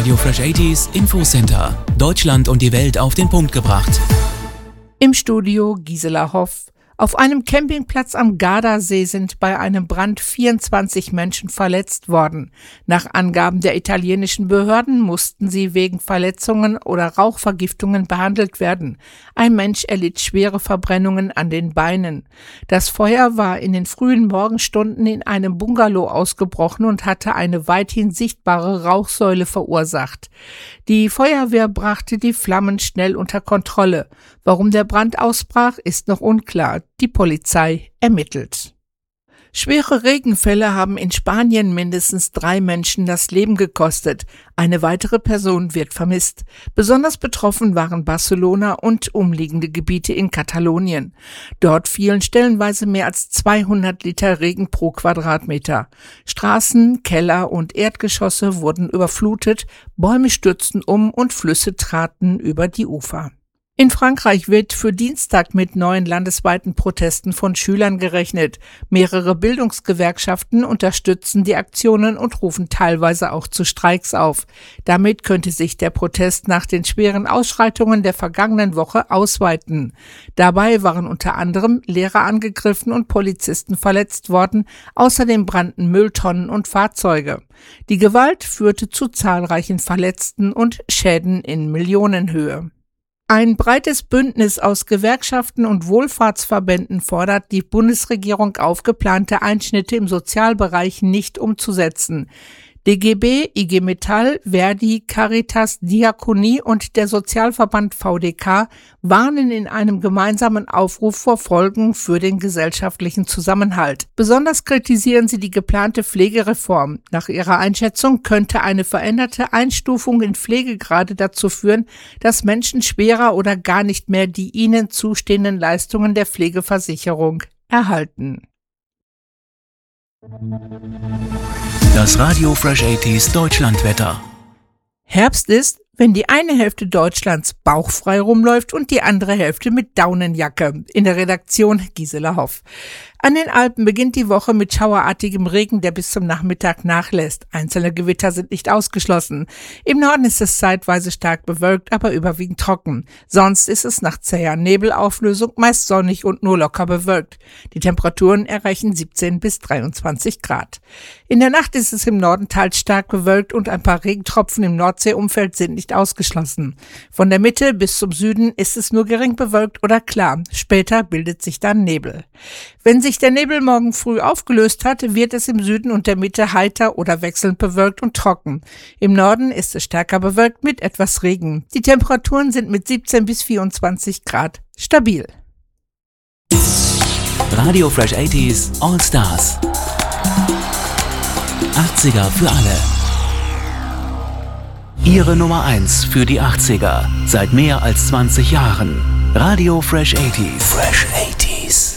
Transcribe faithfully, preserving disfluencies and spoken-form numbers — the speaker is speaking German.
Radio Fresh achtziger Infocenter. Deutschland und die Welt auf den Punkt gebracht. Im Studio Gisela Hoff. Auf einem Campingplatz am Gardasee sind bei einem Brand vierundzwanzig Menschen verletzt worden. Nach Angaben der italienischen Behörden mussten sie wegen Verletzungen oder Rauchvergiftungen behandelt werden. Ein Mensch erlitt schwere Verbrennungen an den Beinen. Das Feuer war in den frühen Morgenstunden in einem Bungalow ausgebrochen und hatte eine weithin sichtbare Rauchsäule verursacht. Die Feuerwehr brachte die Flammen schnell unter Kontrolle. Warum der Brand ausbrach, ist noch unklar. Die Polizei ermittelt. Schwere Regenfälle haben in Spanien mindestens drei Menschen das Leben gekostet. Eine weitere Person wird vermisst. Besonders betroffen waren Barcelona und umliegende Gebiete in Katalonien. Dort fielen stellenweise mehr als zweihundert Liter Regen pro Quadratmeter. Straßen, Keller und Erdgeschosse wurden überflutet, Bäume stürzten um und Flüsse traten über die Ufer. In Frankreich wird für Dienstag mit neuen landesweiten Protesten von Schülern gerechnet. Mehrere Bildungsgewerkschaften unterstützen die Aktionen und rufen teilweise auch zu Streiks auf. Damit könnte sich der Protest nach den schweren Ausschreitungen der vergangenen Woche ausweiten. Dabei waren unter anderem Lehrer angegriffen und Polizisten verletzt worden. Außerdem brannten Mülltonnen und Fahrzeuge. Die Gewalt führte zu zahlreichen Verletzten und Schäden in Millionenhöhe. Ein breites Bündnis aus Gewerkschaften und Wohlfahrtsverbänden fordert die Bundesregierung auf, geplante Einschnitte im Sozialbereich nicht umzusetzen. D G B, I G Metall, Verdi, Caritas, Diakonie und der Sozialverband V D K warnen in einem gemeinsamen Aufruf vor Folgen für den gesellschaftlichen Zusammenhalt. Besonders kritisieren sie die geplante Pflegereform. Nach ihrer Einschätzung könnte eine veränderte Einstufung in Pflegegrade dazu führen, dass Menschen schwerer oder gar nicht mehr die ihnen zustehenden Leistungen der Pflegeversicherung erhalten. Das Radio Fresh achtziger Deutschlandwetter. Herbst ist, wenn die eine Hälfte Deutschlands bauchfrei rumläuft und die andere Hälfte mit Daunenjacke. In der Redaktion Gisela Hoff. An den Alpen beginnt die Woche mit schauerartigem Regen, der bis zum Nachmittag nachlässt. Einzelne Gewitter sind nicht ausgeschlossen. Im Norden ist es zeitweise stark bewölkt, aber überwiegend trocken. Sonst ist es nach zäher Nebelauflösung meist sonnig und nur locker bewölkt. Die Temperaturen erreichen siebzehn bis dreiundzwanzig Grad. In der Nacht ist es im Norden teils stark bewölkt und ein paar Regentropfen im Nordseeumfeld sind nicht ausgeschlossen. Von der Mitte bis zum Süden ist es nur gering bewölkt oder klar. Später bildet sich dann Nebel. Wenn sich der Nebel morgen früh aufgelöst hat, wird es im Süden und der Mitte heiter oder wechselnd bewölkt und trocken. Im Norden ist es stärker bewölkt mit etwas Regen. Die Temperaturen sind mit siebzehn bis vierundzwanzig Grad stabil. Radio Fresh achtziger All Stars. achtziger für alle. Ihre Nummer eins für die achtziger. Seit mehr als zwanzig Jahren. Radio Fresh achtziger. Fresh achtziger.